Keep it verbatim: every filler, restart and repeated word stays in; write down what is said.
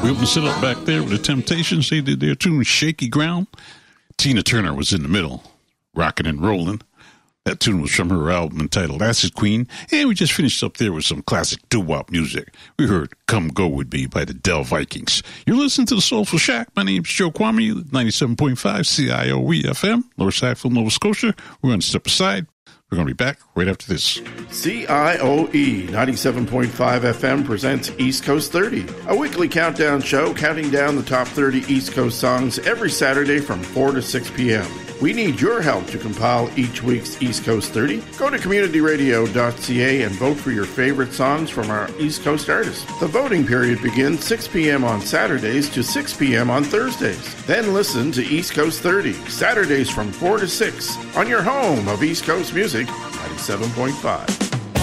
We opened it up back there with the Temptations. They did their tune, Shaky Ground. Tina Turner was in the middle, rocking and rolling. That tune was from her album entitled Acid Queen. And we just finished up there with some classic doo-wop music. We heard Come Go With Me by the Del Vikings. You're listening to the Soulful Shack. My name's Joe Kwame, ninety-seven point five C I O E F M, Lower Sackville, Nova Scotia. We're going to step aside. We're going to be back right after this. C I O E ninety-seven point five F M presents East Coast thirty, a weekly countdown show counting down the top thirty East Coast songs every Saturday from four to six p.m. We need your help to compile each week's East Coast thirty. Go to community radio dot c a and vote for your favorite songs from our East Coast artists. The voting period begins six p.m. on Saturdays to six p.m. on Thursdays. Then listen to East Coast thirty, Saturdays from four to six, on your home of East Coast music, ninety-seven point five.